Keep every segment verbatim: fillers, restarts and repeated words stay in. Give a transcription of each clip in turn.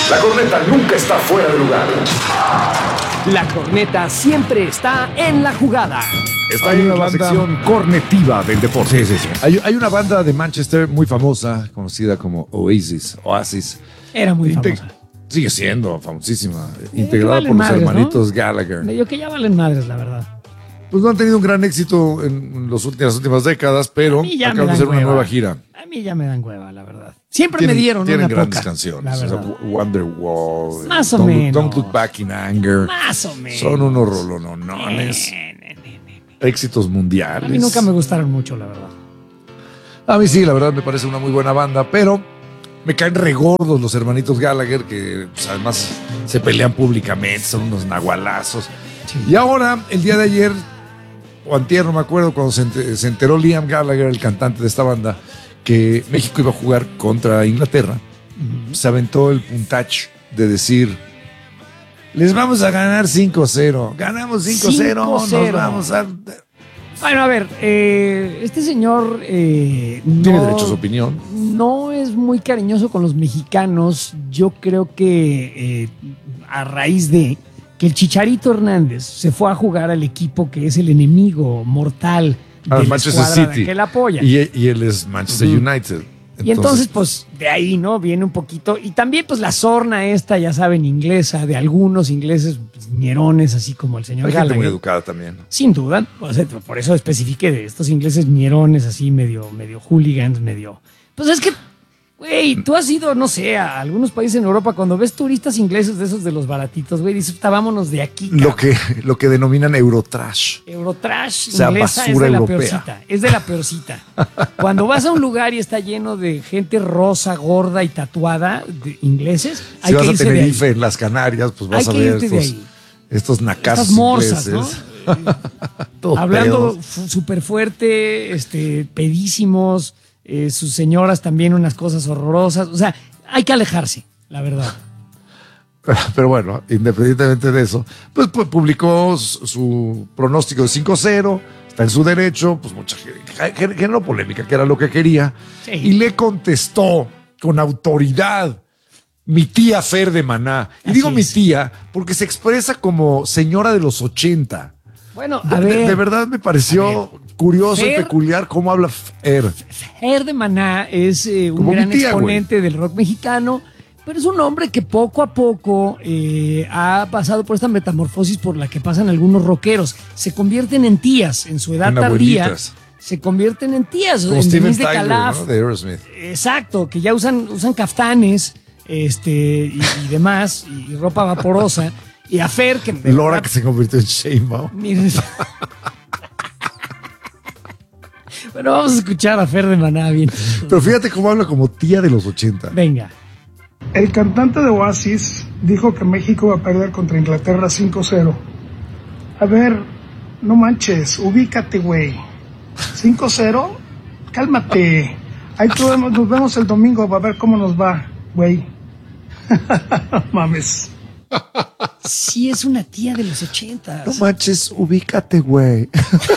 La corneta nunca está fuera de lugar. La corneta siempre está en la jugada. Está en la sección cornetiva del deporte. Sí, sí, sí. Hay, hay una banda de Manchester muy famosa, conocida como Oasis, Oasis. Era muy Inte- famosa. Sigue siendo famosísima, Eh, integrada valen por los madres, hermanitos ¿no? Gallagher. Medio que ya valen madres, la verdad. Pues no han tenido un gran éxito en los últimos, las últimas décadas, pero A mí ya me acaban de dan hacer una hueva. nueva gira. A mí ya me dan hueva, la verdad. Siempre Tienen, me dieron tienen una grandes poca, canciones. la O sea, verdad. Wonderwall, Más o Don't, menos. Don't Look Back in Anger. Más o menos. Son unos rolononones. Eh, ne, ne, ne. Éxitos mundiales. A mí nunca me gustaron mucho, la verdad. A mí sí, la verdad me parece una muy buena banda, pero me caen regordos los hermanitos Gallagher, que pues, además se pelean públicamente, son unos nahualazos. Sí. Y ahora, el día de ayer, o antier, no me acuerdo, cuando se enter- se enteró Liam Gallagher, el cantante de esta banda, que México iba a jugar contra Inglaterra, se aventó el puntache de decir: les vamos a ganar cinco cero. Ganamos cinco cero, nos cinco cero. vamos a... Bueno, a ver, eh, este señor eh, Tiene no, derecho a su opinión. no es muy cariñoso con los mexicanos. Yo creo que eh, a raíz de que el Chicharito Hernández se fue a jugar al equipo que es el enemigo mortal Al de la Manchester escuadra City. que él apoya. Y, y él es Manchester Ujú. United. Y entonces, pues, de ahí, ¿no? Viene un poquito. Y también, pues, la sorna esta, ya saben, inglesa, de algunos ingleses pues, ñerones, así como el señor hay gente muy Gallagher. educada también. Sin duda. O sea, por eso especifique de estos ingleses ñerones, así, medio, medio hooligans, medio. Pues es que, güey, tú has ido, no sé, a algunos países en Europa, cuando ves turistas ingleses de esos de los baratitos, güey, dices, "Puta, vámonos de aquí, Lo cabrón". que, lo que denominan Eurotrash. Eurotrash O sea, inglesa es basura de la europea. peorcita, es de la peorcita. Cuando vas a un lugar y está lleno de gente rosa, gorda y tatuada, de ingleses, hay Si vas que a irse de ahí. Tenerife, en las Canarias, pues vas Hay a que ver irte de estos, ahí. estos nacasos Estas morsas, ¿no? ingleses. Todos Hablando pedos. fu- súper fuerte, este, pedísimos, eh, sus señoras también unas cosas horrorosas. O sea, hay que alejarse, la verdad. Pero bueno, independientemente de eso, pues, pues, publicó su, su pronóstico de cinco cero, está en su derecho, pues mucha gente gen- generó polémica, que era lo que quería, Sí. y le contestó con autoridad mi tía Fer de Maná. Y Así digo mi es. tía porque se expresa como señora de los ochenta. Bueno, a De, ver. de verdad me pareció curioso y Fer- peculiar cómo habla Fer. Fer de Maná es eh, un Como mi gran tía, exponente del rock mexicano, pero es un hombre que poco a poco eh, ha pasado por esta metamorfosis por la que pasan algunos rockeros. Se convierten en tías en su edad En tardía. abuelitas. Se convierten en tías. Como en Steven Denise de Tyler, Calaf. ¿no? De Aerosmith. Exacto, que ya usan, usan caftanes este, y, y demás, y, y ropa vaporosa. Y a Fer, que de Lora verdad, que se convirtió en Sheinbaum. miren. Bueno, vamos a escuchar a Fer de Maná bien. Pero fíjate cómo habla como tía de los ochenta. Venga. El cantante de Oasis dijo que México va a perder contra Inglaterra cinco cero. A ver, no manches, ubícate, güey. ¿cinco cero? Cálmate. Ahí tú vemos- nos vemos el domingo para ver cómo nos va, güey. Mames. Sí, es una tía de los ochentas. No manches, ubícate, güey.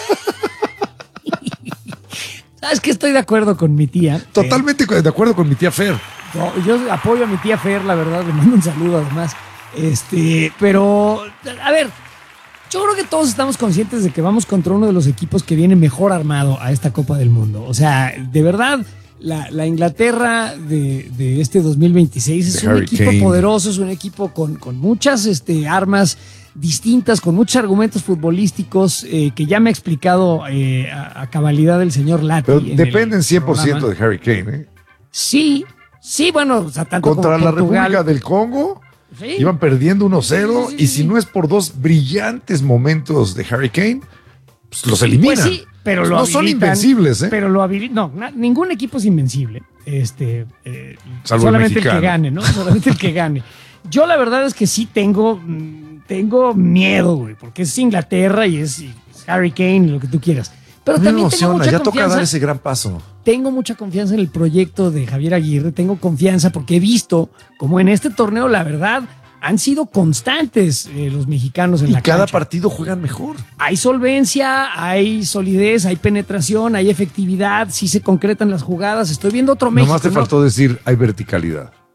¿Sabes qué? Estoy de acuerdo con mi tía. Totalmente de acuerdo con mi tía Fer. Eh, yo, yo apoyo a mi tía Fer, la verdad, le mando un saludo además. Este, pero, a ver, yo creo que todos estamos conscientes de que vamos contra uno de los equipos que viene mejor armado a esta Copa del Mundo. O sea, de verdad, la, la Inglaterra de, de este dos mil veintiséis es De un Harry equipo Kane. poderoso, es un equipo con, con muchas este, armas distintas, con muchos argumentos futbolísticos eh, que ya me ha explicado eh, a, a cabalidad el señor Lati. Pero en el dependen cien por ciento programa. de Harry Kane. ¿eh? Sí, sí, bueno, o sea, tanto Contra como la Portugal. República del Congo Sí. iban perdiendo uno cero Sí, sí, sí, y sí, si sí. no es por dos brillantes momentos de Harry Kane, pues los eliminan. Pues sí, pero Pues lo no son habilitan, invencibles, ¿eh? Pero lo habilitan. No, na- ningún equipo es invencible. Este, eh, Salvo el solamente el, que mexicano. gane, ¿no? Solamente el que gane. Yo la verdad es que sí tengo, mm, tengo miedo, güey, porque es Inglaterra y es, y es Harry Kane y lo que tú quieras. Pero A mí me también tengo emociona, mucha ya toca confianza. dar ese gran paso. Tengo mucha confianza en el proyecto de Javier Aguirre. Tengo confianza porque he visto como en este torneo, la verdad, han sido constantes eh, los mexicanos en Y la cada cancha. partido juegan mejor. Hay solvencia, hay solidez, hay penetración, hay efectividad, sí se concretan las jugadas. Estoy viendo otro México. Nomás te ¿no? faltó decir, hay verticalidad.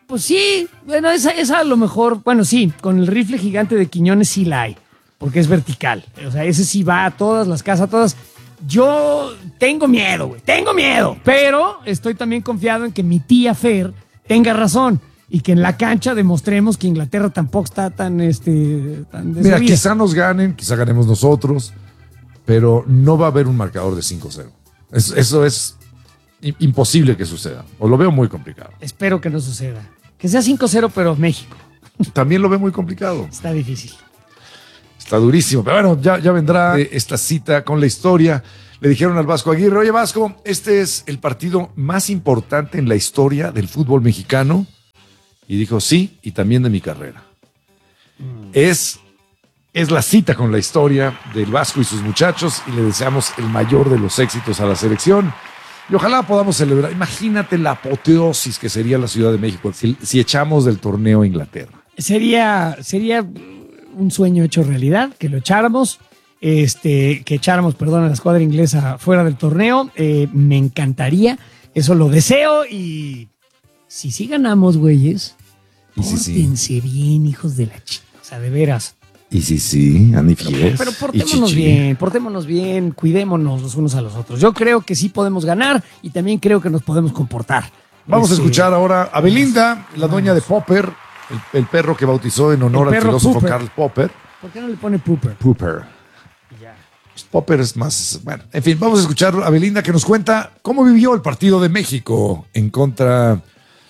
Pues sí, bueno, esa, esa a lo mejor, bueno, sí, con el rifle gigante de Quiñones sí la hay, porque es vertical. O sea, ese sí va a todas las casas, a todas. Yo tengo miedo, güey, tengo miedo, pero estoy también confiado en que mi tía Fer tenga razón y que en la cancha demostremos que Inglaterra tampoco está tan, este, tan Mira, desvía. quizá nos ganen, quizá ganemos nosotros, pero no va a haber un marcador de cinco cero. Es, eso es imposible que suceda, o lo veo muy complicado. Espero que no suceda. Que sea cinco cero, pero México. También lo veo muy complicado. Está difícil. Está durísimo, pero bueno, ya, ya vendrá esta cita con la historia. Le dijeron al Vasco Aguirre, oye Vasco, este es el partido más importante en la historia del fútbol mexicano. Y dijo, sí, y también de mi carrera. Mm. Es, es la cita con la historia del Vasco y sus muchachos y le deseamos el mayor de los éxitos a la selección. Y ojalá podamos celebrar. Imagínate la apoteosis que sería la Ciudad de México si, si echamos del torneo a Inglaterra. Sería, sería un sueño hecho realidad, que lo echáramos, este, que echáramos, perdón, a la escuadra inglesa fuera del torneo. Eh, me encantaría, eso lo deseo y si sí ganamos, güeyes, y si pórtense sí. bien, hijos de la chica. O sea, de veras. Y sí, sí, Ani Pero, pero portémonos bien, portémonos bien, cuidémonos los unos a los otros. Yo creo que sí podemos ganar y también creo que nos podemos comportar. Vamos Este, a escuchar ahora a Belinda, la dueña de Popper, el, el perro que bautizó en honor El al perro filósofo Popper. Karl Popper. ¿Por qué no le pone Pooper? Popper. Ya. Popper es más... Bueno, en fin, vamos a escuchar a Belinda que nos cuenta cómo vivió el partido de México en contra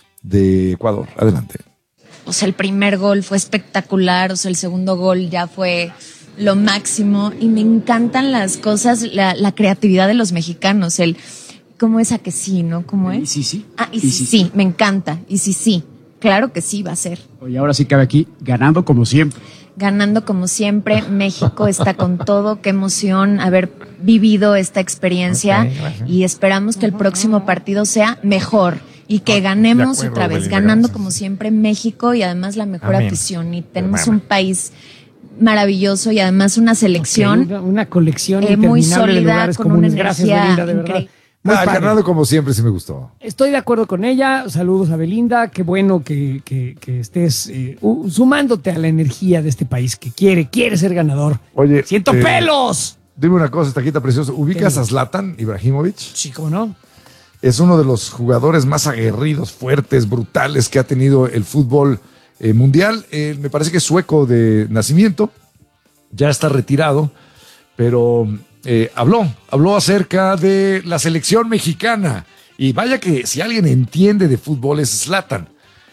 de Ecuador. Adelante. O sea, el primer gol fue espectacular, o sea, el segundo gol ya fue lo máximo y me encantan las cosas, la, la creatividad de los mexicanos, el cómo es a que sí, ¿no? ¿Cómo es? Y sí, sí. Ah, y, y sí, sí, sí, me encanta, y sí, sí, claro que sí va a ser. Y ahora sí cabe aquí, ganando como siempre. Ganando como siempre, México está con todo, qué emoción haber vivido esta experiencia okay, y esperamos que el próximo partido sea mejor. Y que ganemos acuerdo, otra vez, Belinda, ganando gracias. Como siempre México y además la mejor Amén. Afición. Y tenemos Amén. Un país maravilloso y además una selección. Okay, una, una colección eh, muy sólida, de lugares con comunes. una Gracias, energía Belinda, de verdad. Muy ah, ganado como siempre, sí me gustó. Estoy de acuerdo con ella. Saludos a Belinda. Qué bueno que, que, que estés eh, uh, sumándote a la energía de este país que quiere, quiere ser ganador. Oye, ¡siento eh, pelos! Dime una cosa, taquita preciosa. ¿Ubicas a Zlatan Ibrahimovic? Sí, ¿cómo no? Es uno de los jugadores más aguerridos, fuertes, brutales que ha tenido el fútbol eh, mundial. Eh, me parece que es sueco de nacimiento, ya está retirado, pero eh, habló, habló acerca de la selección mexicana. Y vaya que si alguien entiende de fútbol es Zlatan.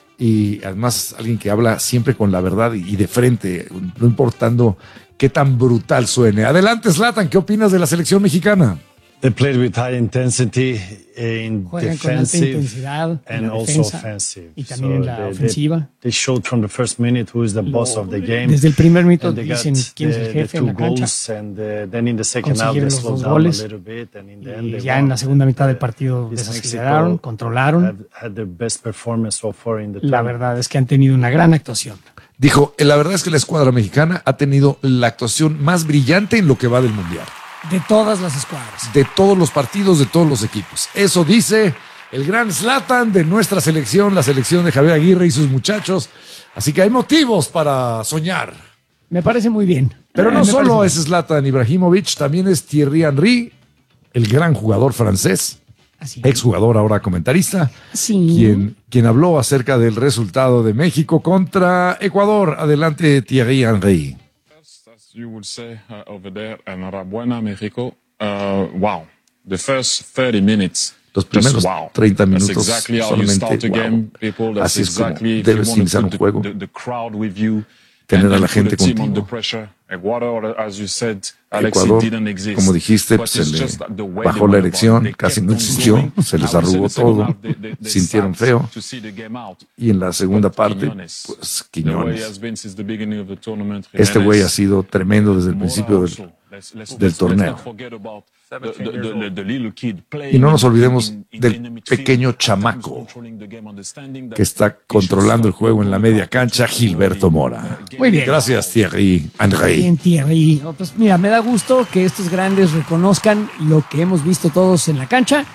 Y además alguien que habla siempre con la verdad y, y de frente, no importando qué tan brutal suene. Adelante, Zlatan, ¿qué opinas de la selección mexicana? They played with high intensity in Juegan con alta defensive intensidad en and la also defensa offensive. y también en la they, ofensiva. They, they showed from the first minute who is the boss Lo, of the game. Desde el primer minuto and they dicen got quién es the, el jefe the en la two cancha. goals and uh, then in the second half they Consiguieron los slowed dos down goles a little bit and in the end y they ya won. en la segunda mitad del partido This desaceleraron, Mexico controlaron. Had, had their best performance so far in the La tournament. verdad es que han tenido una gran actuación. Dijo, la verdad es que la escuadra mexicana ha tenido la actuación más brillante en lo que va del Mundial. De todas las escuadras. De todos los partidos, de todos los equipos. Eso dice el gran Zlatan de nuestra selección, la selección de Javier Aguirre y sus muchachos. Así que hay motivos para soñar. Me parece muy bien. Pero eh, no solo es Zlatan Ibrahimovic, también es Thierry Henry, el gran jugador francés, Así. exjugador, ahora comentarista, Sí. quien, quien habló acerca del resultado de México contra Ecuador. Adelante, Thierry Henry. As you would say uh, over there, enhorabuena, México. Uh, wow, the first thirty minutes. Los primeros wow. treinta minutos That's exactly how you solamente, start a wow. game, people. That's Así es como exactly debes iniciar un the, juego. the, the crowd with you. Tener and, a la and gente put the team contigo. under pressure. Ecuador, as you said, Alex, Ecuador, it didn't exist. como dijiste, But se it's le just the way bajó they la were erección, they casi kept no on existió, going. se les I would say arrugó the second todo, half, they- they- they sintieron start feo. to see the game out. Y en la segunda But parte, Quiñones, pues the way he Quiñones. has been since the beginning of the tournament, Este güey ha Jiménez, sido tremendo desde el Mora principio del, also. Let's- let's- del let's- torneo. let's not forget about the- the- the- the little kid playing Y no nos in- olvidemos in- in- del in the midfield, pequeño at times chamaco controlling the game, understanding that que está he should controlando el stop juego en la going media out cancha, to Gilberto the Mora. game. Muy bien. Gracias, Thierry Henry. Bien, Thierry. Pues mira, me da gusto que estos grandes reconozcan lo que hemos visto todos en la cancha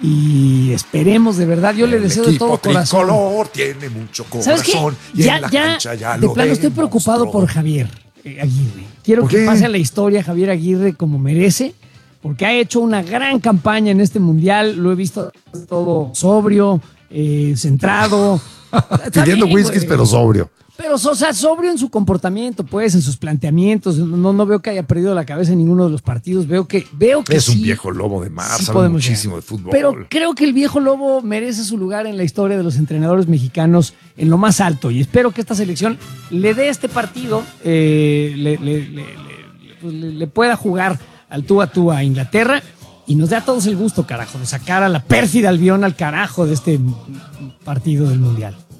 y esperemos de verdad, yo le El deseo de todo equipo corazón. tricolor tiene mucho ¿Sabes qué? corazón y Ya, en la ya, cancha ya de lo plano ven, estoy preocupado monstruo. por Javier eh, Aguirre. Quiero ¿Por que qué? pase a la historia Javier Aguirre como merece, porque ha hecho una gran campaña en este mundial. Lo he visto todo sobrio, eh, centrado. Está Pidiendo bien, whiskies, güey. pero sobrio. Pero, o sea, sobrio en su comportamiento, pues, en sus planteamientos. No, no veo que haya perdido la cabeza en ninguno de los partidos. Veo que, veo que Es un sí, viejo lobo de mar, sí sabe podemos muchísimo llegar. de fútbol. Pero creo que el viejo lobo merece su lugar en la historia de los entrenadores mexicanos en lo más alto. Y espero que esta selección le dé este partido, eh, le, le, le, le, pues, le- le pueda jugar al tú a tú a Inglaterra y nos dé a todos el gusto, carajo, de sacar a la pérfida Albión al carajo de este partido del Mundial.